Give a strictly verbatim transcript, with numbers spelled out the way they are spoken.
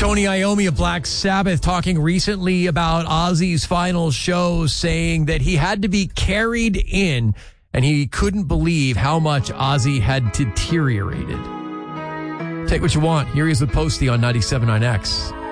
Tony Iommi of Black Sabbath talking recently about Ozzy's final show, saying that he had to be carried in and he couldn't believe how much Ozzy had deteriorated. Take what you want. Here he is with Posty on ninety-seven point nine X.